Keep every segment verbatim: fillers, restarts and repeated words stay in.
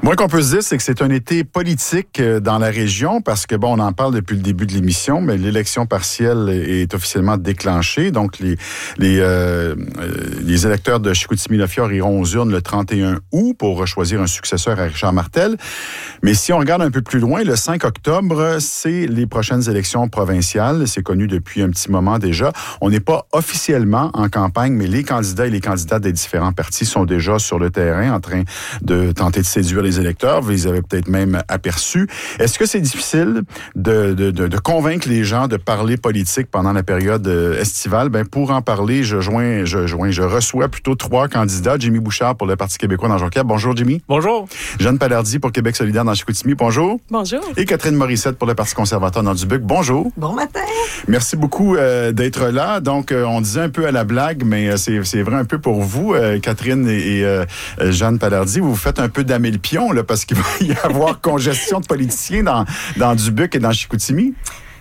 moins qu'on peut se dire, c'est que c'est un été politique dans la région parce que, bon, on en parle depuis le début de l'émission, mais l'élection partielle est officiellement déclenchée. Donc, les les, euh, les électeurs de Chicoutimi-Le-Fjord iront aux urnes le trente et un août pour choisir un successeur à Richard Martel. Mais si on regarde un peu plus loin, le cinq octobre, c'est les prochaines élections provinciales. C'est connu depuis un petit moment déjà. On n'est pas officiellement en campagne, mais les candidats et les candidates des différents partis sont déjà sur le terrain en train de tenter de séduire les électeurs. Vous les avez peut-être même aperçus. Est-ce que c'est difficile de, de, de, de convaincre les gens de parler politique pendant la période estivale? Ben, pour en parler, je joins, je joins, je reçois plutôt trois candidats. Jimmy Bouchard pour le Parti québécois dans Jonquière. Bonjour, Jimmy. Bonjour. Jeanne Palardy pour Québec solidaire dans Chicoutimi. Bonjour. Bonjour. Et Catherine Morissette pour le Parti conservateur dans Dubuque. Bonjour. Bon matin. Merci beaucoup euh, d'être là. Donc, euh, on disait un peu à la blague, mais euh, c'est, c'est vrai un peu pour vous, euh, Catherine et, et euh, Jeanne Palardy. Vous faites un peu damer le pion, là, parce qu'il va y avoir congestion de politiciens dans, dans Dubuque et dans Chicoutimi.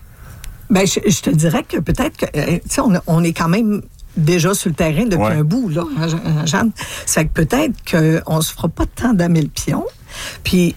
Bien, je, je te dirais que peut-être que, tu sais, on, on est quand même déjà sur le terrain depuis ouais. un bout, là, Jeanne. C'est que peut-être qu'on se fera pas tant damer le pion. Puis,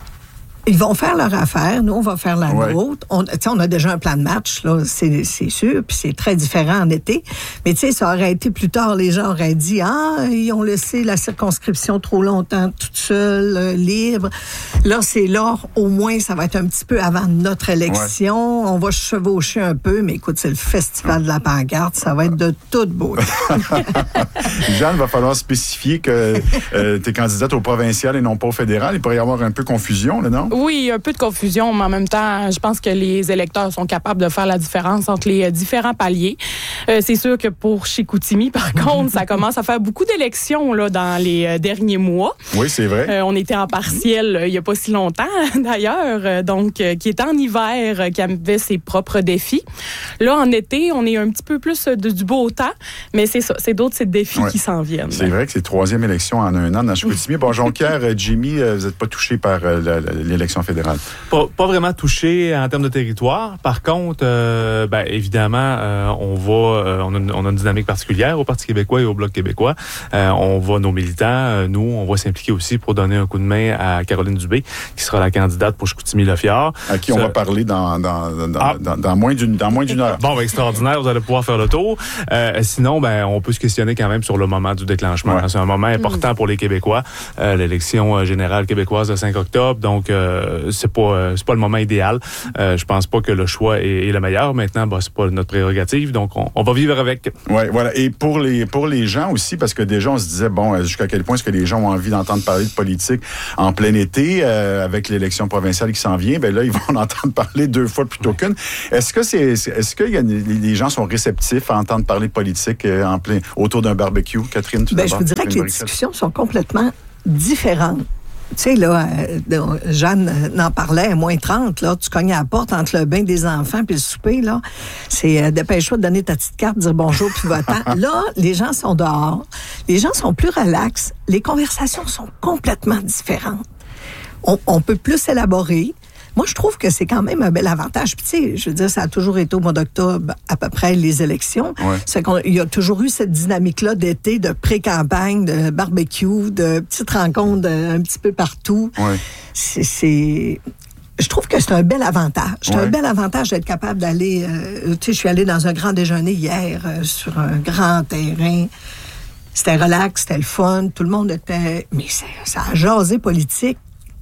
ils vont faire leur affaire, nous, on va faire la ouais. nôtre. On, on a déjà un plan de match, là, c'est, c'est sûr, puis c'est très différent en été. Mais tu sais, ça aurait été plus tard, les gens auraient dit « Ah, ils ont laissé la circonscription trop longtemps toute seule, euh, libre. » Là, c'est là, au moins, ça va être un petit peu avant notre élection. Ouais. On va chevaucher un peu, mais écoute, c'est le festival de la pancarte, ça va être de toute beauté. Jeanne, il va falloir spécifier que euh, tu es candidate au provincial et non pas au fédéral. Il pourrait y avoir un peu confusion, là, non? Oui, un peu de confusion, mais en même temps, je pense que les électeurs sont capables de faire la différence entre les euh, différents paliers. Euh, c'est sûr que pour Chicoutimi, par contre, ça commence à faire beaucoup d'élections là, dans les euh, derniers mois. Oui, c'est vrai. Euh, on était en partiel euh, il n'y a pas si longtemps, d'ailleurs, euh, donc euh, qui est en hiver, euh, qui avait ses propres défis. Là, en été, on est un petit peu plus de, du beau temps, mais c'est ça, c'est d'autres ces défis ouais. qui s'en viennent. C'est vrai que c'est troisième élection en un an dans Chicoutimi. Bon, Jonquière, Jimmy, euh, vous n'êtes pas touché par euh, la, la, l'élection fédérale? Pas, pas vraiment touché en termes de territoire. Par contre, euh, ben, évidemment, euh, on va, euh, on, a une, on a une dynamique particulière au Parti québécois et au Bloc québécois. Euh, on va, nos militants, euh, nous, on va s'impliquer aussi pour donner un coup de main à Caroline Dubé, qui sera la candidate pour Chicoutimi-Le-Fjord. À qui on Ça, va parler dans, dans, dans, ah, dans, dans, moins d'une, dans moins d'une heure. Bon, ben, extraordinaire, vous allez pouvoir faire le tour. Euh, sinon, ben, on peut se questionner quand même sur le moment du déclenchement. Ouais. C'est un moment important mmh. pour les Québécois. Euh, l'élection générale québécoise le cinq octobre, donc euh, c'est pas euh, c'est pas le moment idéal. Euh, je pense pas que le choix est, est le meilleur. Maintenant, bah, c'est pas notre prérogative, donc on, on va vivre avec. Oui, voilà. Et pour les pour les gens aussi, parce que déjà on se disait bon, jusqu'à quel point est-ce que les gens ont envie d'entendre parler de politique en plein été euh, avec l'élection provinciale qui s'en vient. Ben là, ils vont en entendre parler deux fois plutôt qu'une. Est-ce que c'est est-ce que y a, les gens sont réceptifs à entendre parler de politique euh, en plein autour d'un barbecue, Catherine? Tout ben, je vous dirais que les discussions sont complètement différentes. Tu sais, là, euh, Jeanne n'en parlait, à moins trente, là, tu cognes à la porte entre le bain des enfants puis le souper, là. C'est euh, dépêche-toi de donner ta petite carte, dire bonjour puis va-t'en. Là, les gens sont dehors. Les gens sont plus relax. Les conversations sont complètement différentes. On, on peut plus élaborer. Moi, je trouve que c'est quand même un bel avantage. Puis, tu sais, je veux dire, ça a toujours été au mois d'octobre, à peu près, les élections. Ouais. C'est qu'il y a toujours eu cette dynamique-là d'été, de pré-campagne, de barbecue, de petites rencontres de, un petit peu partout. Ouais. C'est, c'est... Je trouve que c'est un bel avantage. C'est ouais. un bel avantage d'être capable d'aller... Euh, tu sais, je suis allée dans un grand déjeuner hier, euh, sur un grand terrain. C'était relax, c'était le fun. Tout le monde était... Mais ça, ça a jasé politique.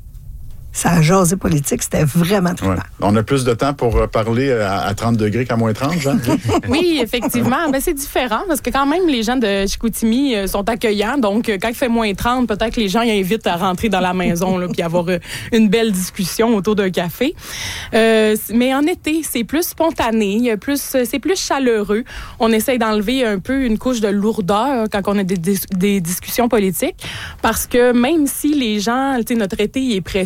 Ça a jasé politique, c'était vraiment trippant. Ouais. On a plus de temps pour parler à, à trente degrés qu'à moins trente, Jean? Oui, effectivement. Ben, c'est différent parce que quand même, les gens de Chicoutimi sont accueillants. Donc, quand il fait moins trente, peut-être que les gens ils invitent à rentrer dans la maison puis avoir une belle discussion autour d'un café. Euh, mais en été, c'est plus spontané, plus, c'est plus chaleureux. On essaye d'enlever un peu une couche de lourdeur quand on a des, des, des discussions politiques parce que même si les gens, tu sais, notre été il est précieux, il est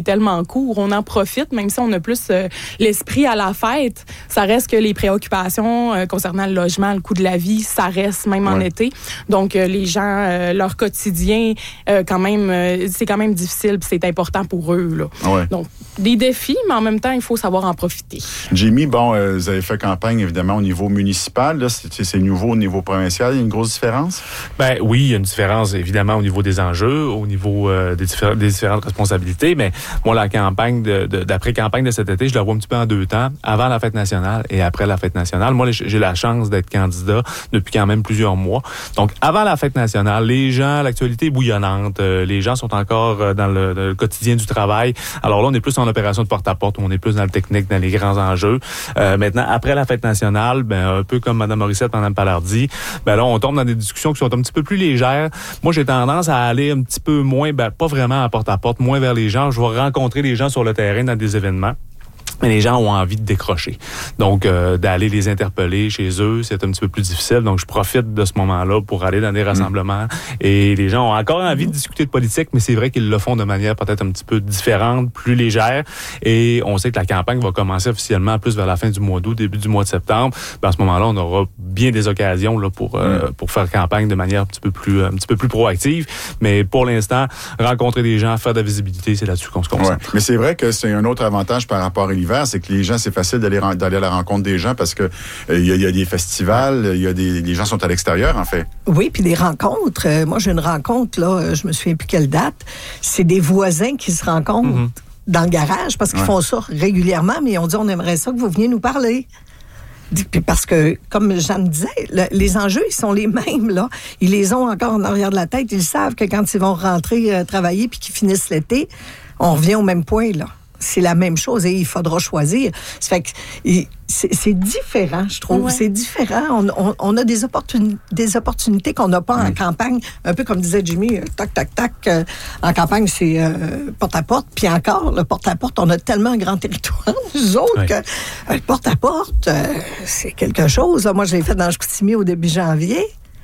tellement court. On en profite, même si on a plus euh, l'esprit à la fête. Ça reste que les préoccupations euh, concernant le logement, le coût de la vie, ça reste même en ouais. été. Donc, euh, les gens, euh, leur quotidien, euh, quand même, euh, c'est quand même difficile, puis c'est important pour eux, là. Ouais. Donc, des défis, mais en même temps, il faut savoir en profiter. Jamie, bon, euh, vous avez fait campagne, évidemment, au niveau municipal. Là, c'est, c'est nouveau au niveau provincial. Il y a une grosse différence? Ben oui, il y a une différence, évidemment, au niveau des enjeux, au niveau euh, des, diffé- des différentes responsabilités. Mais moi, la campagne, de, de, d'après-campagne de cet été, je la vois un petit peu en deux temps. Avant la fête nationale et après la fête nationale. Moi, j'ai la chance d'être candidat depuis quand même plusieurs mois. Donc, avant la fête nationale, les gens, l'actualité est bouillonnante. Euh, les gens sont encore euh, dans le, le quotidien du travail. Alors là, on est plus en opération de porte-à-porte, où on est plus dans le technique, dans les grands enjeux. Euh, maintenant, après la fête nationale, ben, un peu comme Mme Morissette, Mme Palardy, ben là, on tombe dans des discussions qui sont un petit peu plus légères. Moi, j'ai tendance à aller un petit peu moins, ben, pas vraiment à porte-à-porte, moins vers les gens. Je vais rencontrer les gens sur le terrain dans des événements. Mais les gens ont envie de décrocher. Donc, euh, d'aller les interpeller chez eux, c'est un petit peu plus difficile. Donc, je profite de ce moment-là pour aller dans des rassemblements. Mmh. Et les gens ont encore envie de discuter de politique, mais c'est vrai qu'ils le font de manière peut-être un petit peu différente, plus légère. Et on sait que la campagne va commencer officiellement plus vers la fin du mois d'août, début du mois de septembre. Ben, à ce moment-là, on aura bien des occasions là, pour, euh, mmh. pour faire campagne de manière un petit peu plus, un petit peu plus proactive. Mais pour l'instant, rencontrer des gens, faire de la visibilité, c'est là-dessus qu'on se concentre. Ouais. Mais c'est vrai que c'est un autre avantage par rapport à l'hiver, c'est que les gens, c'est facile d'aller, d'aller à la rencontre des gens parce que euh, y, a, y a des festivals, il y a des, les gens sont à l'extérieur, en fait. Oui, puis des rencontres. Euh, moi, j'ai une rencontre, là, je me souviens plus quelle date. C'est des voisins qui se rencontrent mm-hmm. dans le garage parce qu'ils ouais. font ça régulièrement, mais ils ont dit, on aimerait ça que vous veniez nous parler. Puis parce que, comme Jeanne disait, le, les enjeux, ils sont les mêmes, là. Ils les ont encore en arrière de la tête. Ils savent que quand ils vont rentrer euh, travailler puis qu'ils finissent l'été, on revient au même point, là. C'est la même chose et il faudra choisir. Ça fait que c'est, c'est différent, je trouve. Ouais. C'est différent. On, on, on a des, opportun, des opportunités qu'on n'a pas mmh. en campagne. Un peu comme disait Jimmy, tac, tac, tac. Euh, en campagne, c'est euh, porte-à-porte. Puis encore, le porte-à-porte, on a tellement un grand territoire, nous autres, ouais. que euh, le porte-à-porte, euh, c'est quelque chose. Là, moi, je l'ai fait dans le Chicoutimi au début janvier.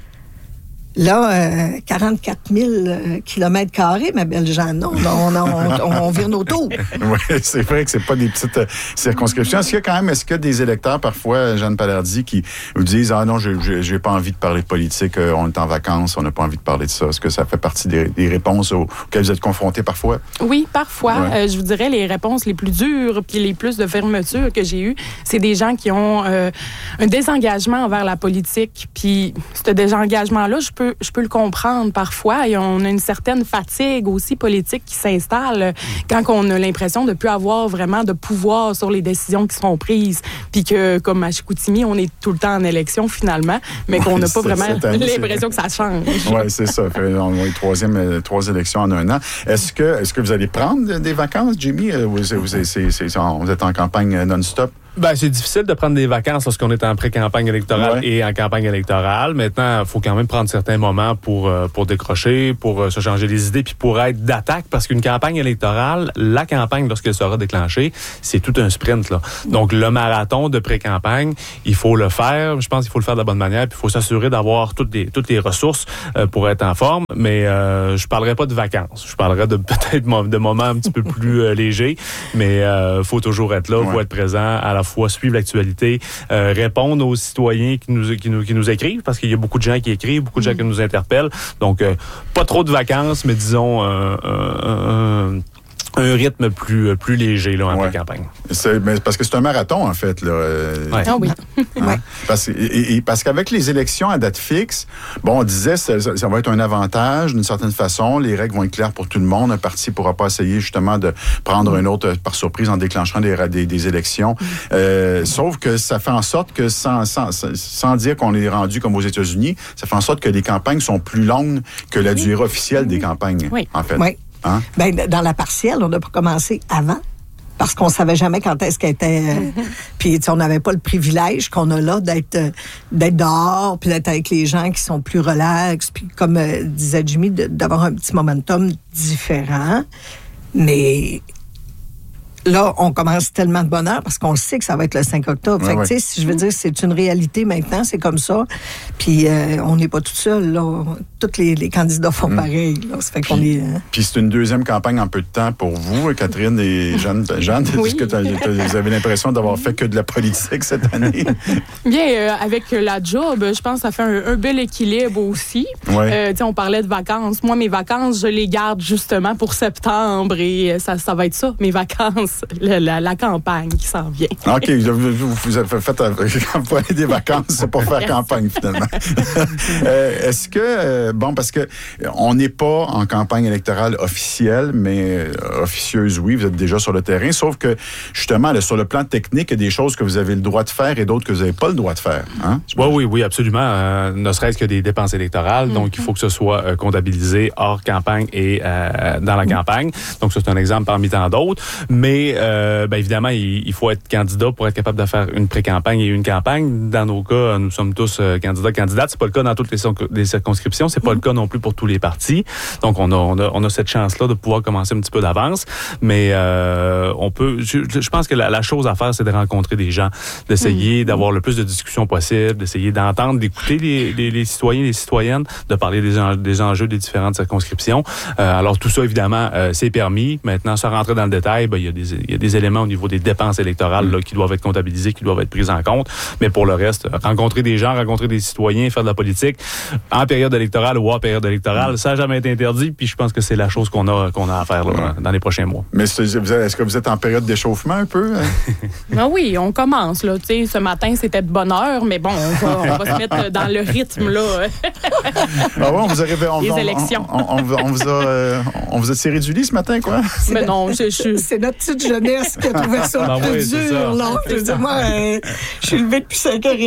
Là, euh, quarante-quatre mille kilomètres carrés, ma belle Jeanne. Non, on, on, on, on vire nos tours. Oui, c'est vrai que c'est pas des petites euh, circonscriptions. Est-ce qu'il y a quand même, est-ce qu'il y a des électeurs, parfois, Jeanne Palardy, qui vous disent « Ah non, j'ai, j'ai pas envie de parler de politique, euh, on est en vacances, on n'a pas envie de parler de ça. » Est-ce que ça fait partie des, des réponses auxquelles vous êtes confrontés parfois? Oui, parfois. Ouais. Euh, je vous dirais, les réponses les plus dures puis les plus de fermeture que j'ai eues, c'est des gens qui ont euh, un désengagement envers la politique. Puis ce désengagement-là, je peux Je peux le comprendre parfois. Et on a une certaine fatigue aussi politique qui s'installe quand on a l'impression de ne plus avoir vraiment de pouvoir sur les décisions qui sont prises. Puis que, comme à Chicoutimi, on est tout le temps en élection finalement, mais qu'on n'a pas vraiment année, l'impression que ça change. Oui, c'est ça. On a eu troisième, trois élections en un an. Est-ce que, est-ce que vous allez prendre des vacances, Jimmy? Vous, vous, c'est, c'est, c'est, vous êtes en campagne non-stop? Ben, c'est difficile de prendre des vacances lorsqu'on est en pré-campagne électorale ouais. et en campagne électorale. Maintenant, il faut quand même prendre certains moments pour euh, pour décrocher, pour euh, se changer les idées, puis pour être d'attaque, parce qu'une campagne électorale, la campagne, lorsqu'elle sera déclenchée, c'est tout un sprint, là. Donc, le marathon de pré-campagne, il faut le faire. Je pense qu'il faut le faire de la bonne manière, puis il faut s'assurer d'avoir toutes les toutes les ressources euh, pour être en forme. Mais euh, je parlerai pas de vacances. Je parlerai de peut-être de moments un petit peu plus euh, légers, mais il euh, faut toujours être là, il ouais. faut être présent à la fois suivre l'actualité, euh, répondre aux citoyens qui nous, qui, nous, qui nous écrivent, parce qu'il y a beaucoup de gens qui écrivent, beaucoup de gens qui nous interpellent. Donc, euh, pas trop de vacances, mais disons euh, euh, un, un rythme plus, plus léger là, en ouais. campagne. C'est, mais parce que c'est un marathon, en fait. Là. Ouais. Ah oui. Hein? Ouais. Parce, et, et, parce qu'avec les élections à date fixe, bon, on disait ça, ça, ça va être un avantage d'une certaine façon. Les règles vont être claires pour tout le monde. Un parti ne pourra pas essayer justement de prendre un autre par surprise en déclenchant des, des, des élections. Mm. Euh, sauf que ça fait en sorte que, sans, sans, sans dire qu'on est rendu comme aux États-Unis, ça fait en sorte que les campagnes sont plus longues que la durée oui. officielle des campagnes, oui. en fait. Oui. Hein? Ben, dans la partielle, on n'a pas commencé avant parce qu'on savait jamais quand est-ce qu'elle était. Euh, puis on n'avait pas le privilège qu'on a là d'être euh, d'être dehors, puis d'être avec les gens qui sont plus relax, puis comme euh, disait Jimmy, de, d'avoir un petit momentum différent. Mais là, on commence tellement de bonheur parce qu'on sait que ça va être le cinq octobre. Ouais, fait que, ouais. tu sais, si je veux dire, c'est une réalité maintenant, c'est comme ça. Puis euh, on n'est pas tout seul, là. tous les, les candidats font mmh. pareil. Là. Ça fait qu'on puis, est, hein. puis c'est une deuxième campagne en peu de temps pour vous, Catherine et Jeanne. Jeanne, oui. Est-ce que t'as, t'as, vous avez l'impression d'avoir fait que de la politique cette année? Bien, euh, avec la job, je pense que ça fait un, un bel équilibre aussi. Ouais. Euh, on parlait de vacances. Moi, mes vacances, je les garde justement pour septembre et ça, ça va être ça, mes vacances, la, la, la campagne qui s'en vient. OK, vous, vous avez fait quand vous des vacances, c'est pour faire campagne finalement. euh, est-ce que, euh, bon, parce que on n'est pas en campagne électorale officielle, mais euh, officieuse, oui, vous êtes déjà sur le terrain, sauf que justement, là, sur le plan technique, il y a des choses que vous avez le droit de faire et d'autres que vous n'avez pas le droit de faire. Hein? Oui, oui, oui, absolument. Euh, ne serait-ce que des dépenses électorales, mm-hmm. donc il faut que ce soit euh, comptabilisé hors campagne et euh, dans la mm-hmm. campagne. Donc ça, c'est un exemple parmi tant d'autres. Mais euh, ben, évidemment, il, il faut être candidat pour être capable de faire une pré-campagne et une campagne. Dans nos cas, nous sommes tous euh, candidats, candidates. C'est pas le cas dans toutes les, les circonscriptions. C'est pas mm-hmm. le cas non plus pour tous les partis. Donc on a, on a, on a cette chance-là de pouvoir commencer un petit peu d'avance. Mais euh, on peut. Je, je pense que la, la chose à faire, c'est de rencontrer des gens, d'essayer mm-hmm. d'avoir le plus de discussions possible, d'essayer d'entendre, d'écouter les, les, les citoyens, les citoyennes, de parler des, en, des enjeux des différentes circonscriptions. Euh, alors tout ça, évidemment, euh, c'est permis. Maintenant, sans rentrer dans le détail, ben, il y a des, il y a des éléments au niveau des dépenses électorales là, qui doivent être comptabilisés, qui doivent être pris en compte. Mais pour le reste, rencontrer des gens, rencontrer des citoyens, faire de la politique en période électorale ou hors période électorale, ça n'a jamais été interdit. Puis je pense que c'est la chose qu'on a, qu'on a à faire là, ouais. dans les prochains mois. Mais est-ce que vous êtes en période d'échauffement un peu? Ben oui, on commence. Là. Ce matin, c'était de bonne heure, mais bon, on va, on va se mettre dans le rythme. Là. Ah ouais, on vous a réveillé, on, les on, élections. On, on, on, on, vous a, euh, on vous a tiré du lit ce matin, quoi? C'est, mais non, je, je... c'est notre petite jeunesse qui a trouvé ça ben plus oui, dur. Là. Je veux dire, moi, euh, je suis levée depuis cinq heures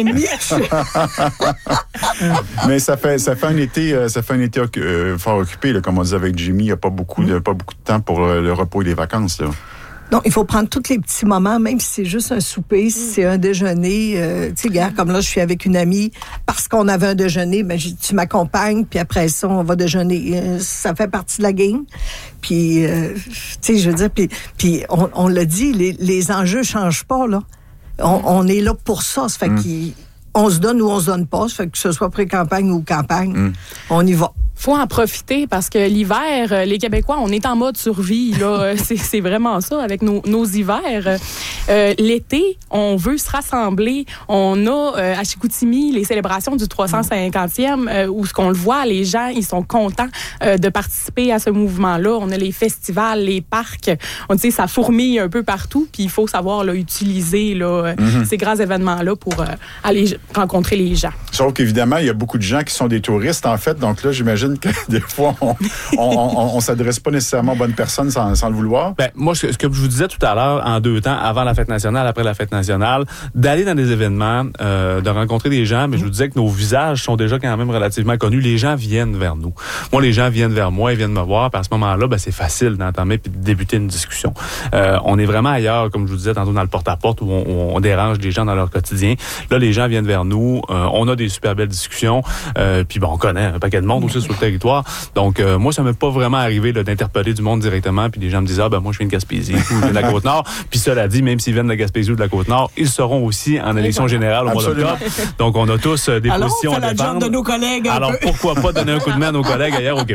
trente. Mais ça fait, ça fait un été, ça fait un été euh, fort occupé, là, comme on disait avec Jimmy. Il n'y a pas beaucoup, mm. de, pas beaucoup de temps pour euh, le repos et les vacances. Là. Non, il faut prendre tous les petits moments, même si c'est juste un souper, si c'est un déjeuner. Euh, tu sais, gars, comme là, je suis avec une amie, parce qu'on avait un déjeuner, ben, j'ai dit, tu m'accompagnes, puis après ça, on va déjeuner. Euh, ça fait partie de la game. Puis, euh, tu sais, je veux dire, puis, puis on, on l'a dit, les, les enjeux changent pas, là. On, on est là pour ça. Ça fait mm. qu'on se donne ou on se donne pas. Ça fait que ce soit pré-campagne ou campagne, mm. on y va. Faut en profiter parce que l'hiver, les Québécois, on est en mode survie. Là. c'est, c'est vraiment ça avec nos, nos hivers. Euh, l'été, on veut se rassembler. On a euh, à Chicoutimi les célébrations du trois cent cinquantième euh, où ce qu'on le voit, les gens, ils sont contents euh, de participer à ce mouvement-là. On a les festivals, les parcs. On dit ça fourmille un peu partout. Puis il faut savoir là, utiliser là, mm-hmm. ces grands événements-là pour euh, aller rencontrer les gens. Sauf qu'évidemment, il y a beaucoup de gens qui sont des touristes en fait. Donc là, j'imagine que des fois, on on, on, on s'adresse pas nécessairement aux bonnes personnes sans, sans le vouloir. Ben, moi, ce que je vous disais tout à l'heure, en deux temps, avant la fête nationale, après la fête nationale, d'aller dans des événements, euh, de rencontrer des gens, mais je vous disais que nos visages sont déjà quand même relativement connus. Les gens viennent vers nous. Moi, les gens viennent vers moi, ils viennent me voir, puis à ce moment-là, ben, c'est facile d'entamer puis de débuter une discussion. Euh, on est vraiment ailleurs, comme je vous disais tantôt, dans le porte-à-porte, où on, on dérange des gens dans leur quotidien. Là, les gens viennent vers nous, euh, on a des super belles discussions, euh, puis ben, on connaît un paquet de monde aussi sur le territoire. Donc, euh, moi, ça m'est pas vraiment arrivé là, d'interpeller du monde directement, puis les gens me disent « Ah, ben moi, je viens de Gaspésie ou je viens de la Côte-Nord. » Puis cela dit, même s'ils viennent de Gaspésie ou de la Côte-Nord, ils seront aussi en élection générale au mois d'octobre. Donc, on a tous euh, des Alors, positions on fait à la défendre. job de nos collègues. Alors, pourquoi pas donner un coup de main à nos collègues ailleurs au Québec?